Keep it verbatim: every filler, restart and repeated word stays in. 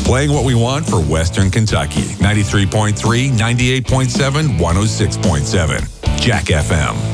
Playing what we want for Western Kentucky. ninety-three point three, ninety-eight point seven, one oh six point seven. Jack F M.